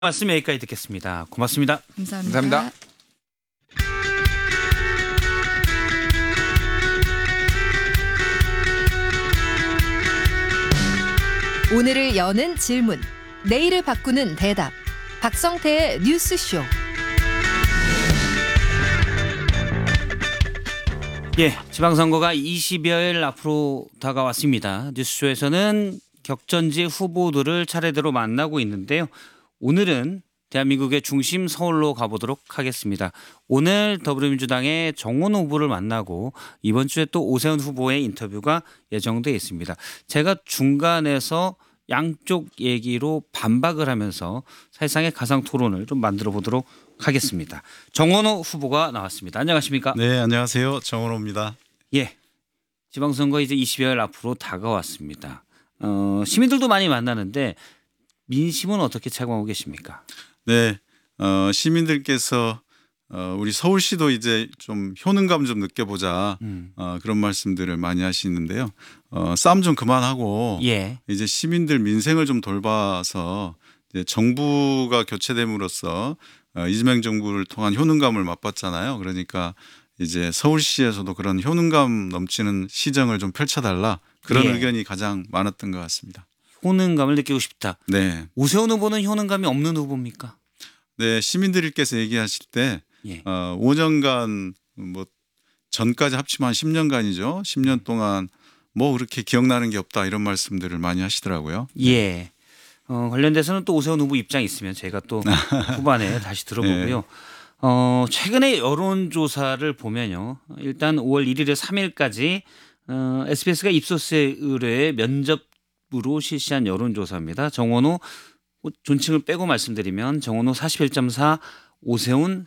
말씀 여기까지 듣겠습니다. 고맙습니다. 감사합니다. 감사합니다. 오늘을 여는 질문, 내일을 바꾸는 대답. 박성태의 뉴스쇼. 예, 지방선거가 20여일 앞으로 다가왔습니다. 뉴스쇼에서는 격전지 후보들을 차례대로 만나고 있는데요. 오늘은 대한민국의 중심 서울로 가보도록 하겠습니다. 오늘 더불어민주당의 정원호 후보를 만나고 이번 주에 또 오세훈 후보의 인터뷰가 예정돼 있습니다. 제가 중간에서 양쪽 얘기로 반박을 하면서 사실상의 가상 토론을 좀 만들어 보도록 하겠습니다. 정원호 후보가 나왔습니다. 안녕하십니까? 네, 안녕하세요. 정원호입니다. 예, 지방선거 이제 20여일 앞으로 다가왔습니다. 시민들도 많이 만나는데 민심은 어떻게 차고하고 계십니까? 네, 시민들께서 우리 서울시도 이제 좀 효능감 좀 느껴보자 그런 말씀들을 많이 하시는데요. 싸움 좀 그만하고 예, 이제 시민들 민생을 좀 돌봐서 이제 정부가 교체됨으로써 이재명 정부를 통한 효능감을 맛봤잖아요. 그러니까 이제 서울시에서도 그런 효능감 넘치는 시정을 좀 펼쳐달라 그런 예. 의견이 가장 많았던 것 같습니다. 효능감을 느끼고 싶다. 네. 오세훈 후보는 효능감이 없는 후보입니까? 네, 시민들께서 얘기하실 때 예. 5년간 뭐 전까지 합치면 한 10년간이죠. 10년 동안 뭐 그렇게 기억나는 게 없다 이런 말씀들을 많이 하시더라고요. 예. 관련돼서는 또 오세훈 후보 입장이 있으면 제가 또 후반에 다시 들어보고요. 최근에 여론조사를 보면요. 일단 5월 1일에 3일까지 SBS가 입소스에 의뢰해 면접으로 실시한 여론조사입니다. 정원호 존칭을 빼고 말씀드리면 정원호 41.4, 오세훈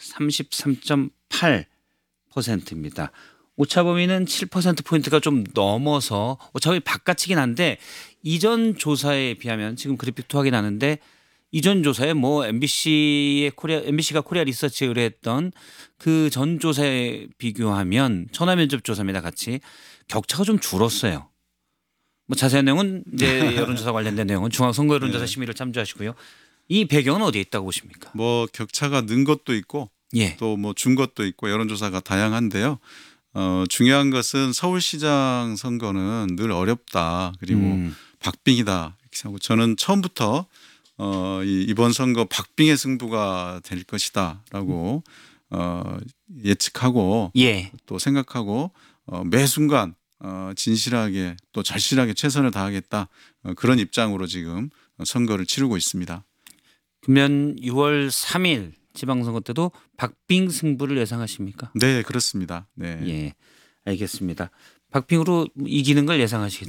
33.8%입니다. 오차범위는 7%포인트가 좀 넘어서 오차범위 바깥이긴 한데 이전 조사에 비하면 지금 그래픽도 확인하는데 이전 조사에 뭐 MBC가 코리아 리서치에 의뢰했던 그 전 조사에 비교하면 천하면접 조사입니다. 같이 격차가 좀 줄었어요. 뭐 자세한 내용은 이제 여론조사 관련된 내용은 중앙선거 여론조사 심의를 참조하시고요. 이 배경은 어디에 있다고 보십니까? 뭐 격차가 는 것도 있고 예. 또 뭐 준 것도 있고 여론조사가 다양한데요. 중요한 것은 서울시장 선거는 늘 어렵다. 그리고 박빙이다. 이렇게 생각하고 저는 처음부터 이번 선거 박빙의 승부가 될 것이다라고 예측하고 예. 또 생각하고 매 순간 진실하게 또 절실하게 최선을 다하겠다 그런 입장으로 지금 선거를 치르고 있습니다. 그러면 6월 3일 지방선거 때도 박빙 승부를 예상하십니까? 네, 그렇습니다. 네. 예, 알겠습니다. 박빙으로 이기는 걸 예상하시겠죠?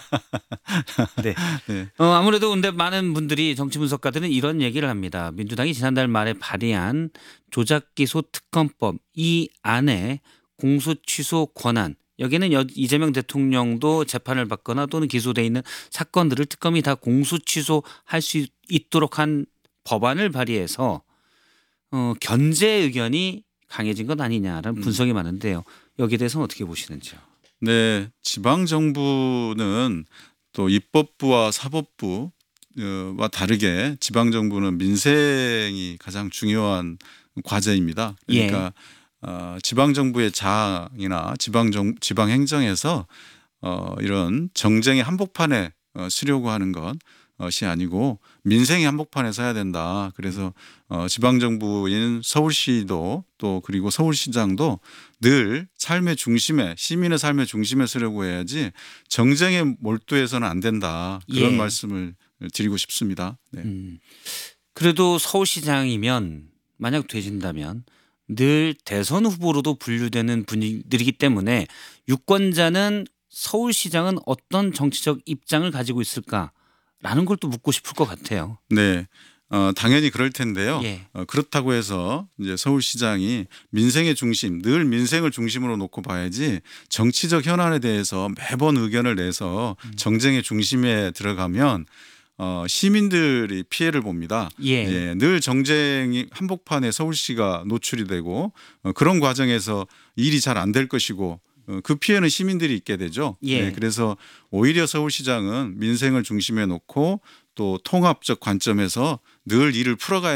네. 네. 아무래도 근데 많은 분들이 정치 분석가들은 이런 얘기를 합니다. 민주당이 지난달 말에 발의한 조작기소 특검법 이 안에 공소 취소 권한 여기는 이재명 대통령도 재판을 받거나 또는 기소돼 있는 사건들을 특검이 다 공소 취소할 수 있도록 한 법안을 발의해서 견제 의견이 강해진 것 아니냐라는 분석이 많은데요. 여기에 대해서는 어떻게 보시는지요? 네, 지방 정부는 또 입법부와 사법부와 다르게 지방 정부는 민생이 가장 중요한 과제입니다. 그러니까 지방 정부의 장이나 지방 행정에서 이런 정쟁의 한복판에 서려고 하는 것이 아니고 민생의 한복판에 서야 된다. 그래서 지방 정부인 서울시도 또 그리고 서울시장도 늘 삶의 중심에 시민의 삶의 중심에 서려고 해야지 정쟁에 몰두해서는 안 된다. 그런 예. 말씀을 드리고 싶습니다. 네. 그래도 서울시장이면 만약 되신다면 늘 대선 후보로도 분류되는 분들이기 때문에 유권자는 서울시장은 어떤 정치적 입장을 가지고 있을까라는 걸 또 묻고 싶을 것 같아요. 네. 당연히 그럴 텐데요. 예. 그렇다고 해서 이제 서울시장이 민생의 중심, 늘 민생을 중심으로 놓고 봐야지 정치적 현안에 대해서 매번 의견을 내서 정쟁의 중심에 들어가면 시민들이 피해를 봅니다. 예. 늘 정쟁이 한복판에 서울시가 노출이 되고 그런 과정에서 일이 잘 안 될 것이고 그 피해는 시민들이 입게 되죠. 예. 그래서 오히려 서울시장은 민생을 중심에 놓고 또 통합적 관점에서 늘 일을 풀어가야